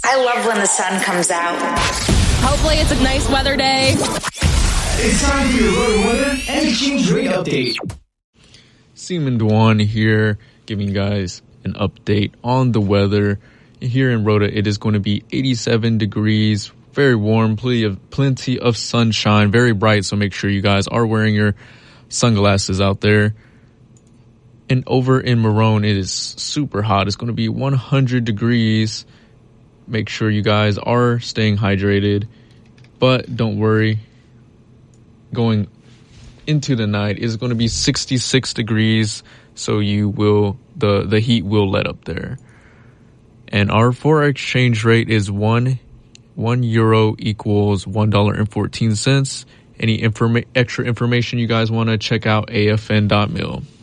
I love when the sun comes out. Hopefully it's a nice weather day. It's time for your road weather and exchange rate update. Seaman Dwan here, giving you guys an update on the weather. Here in Rota, it is going to be 87 degrees, very warm, plenty of sunshine, very bright, so make sure you guys are wearing your sunglasses out there. And over in Marone, it is super hot. It's going to be 100 degrees. Make sure you guys are staying hydrated. But don't worry, going into the night is going to be 66 degrees, so the heat will let up there. And our foreign exchange rate is €1 equals $1.14. Any extra information you guys want to check out, afn.mil.